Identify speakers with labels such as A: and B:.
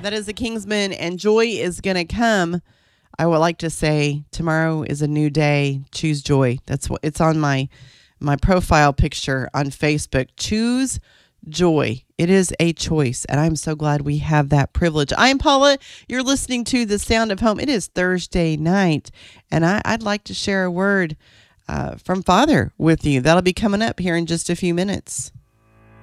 A: That is the Kingsmen, and joy is going to come. I would like to say tomorrow is a new day. Choose joy. That's what it's on my profile picture on Facebook. Choose joy. It is a choice, and I'm so glad we have that privilege. I'm Paula. You're listening to The Sound of Home. It is Thursday night, and I'd like to share a word from Father with you. That'll be coming up here in just a few minutes.